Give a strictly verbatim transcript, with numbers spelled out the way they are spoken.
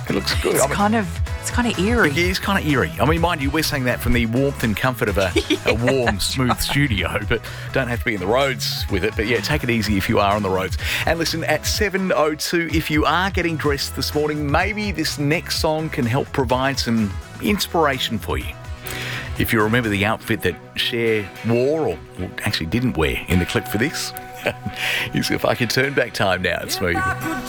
It looks good. It's I mean, kind of it's kind of eerie. it is kind of eerie. I mean, mind you, we're saying that from the warmth and comfort of a, Yeah, a warm, smooth studio, but don't have to be in the roads with it. But yeah, take it easy if you are on the roads. And listen, at seven oh two, if you are getting dressed this morning, maybe this next song can help provide some inspiration for you. If you remember the outfit that Cher wore, or actually didn't wear in the clip for this, is If I Could Turn Back Time now. It's Smooth.